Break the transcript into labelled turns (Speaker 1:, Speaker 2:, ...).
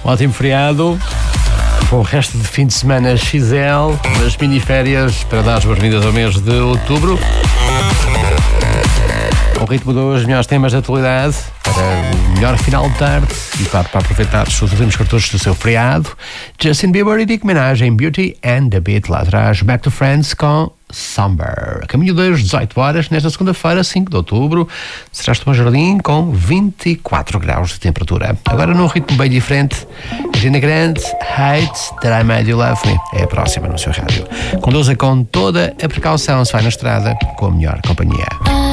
Speaker 1: Um ótimo feriado. Com o resto de fim de semana XL, nas miniférias, para dar as boas-vindas ao mês de outubro. O ritmo dos melhores temas da atualidade, para o melhor final de tarde e para aproveitar os últimos cartuchos do seu feriado. Justin Bieber e Nicki Minaj em Beauty and the Beat. Lá atrás, Back to Friends com Somber. Caminho das 18 horas, nesta segunda-feira, 5 de outubro. Serás de Bom Jardim com 24 graus de temperatura. Agora num ritmo bem diferente, Ariana Grande, Hate That I Made You Love Me. É a próxima no seu rádio. Conduza com toda a precaução, se vai na estrada, com a melhor companhia.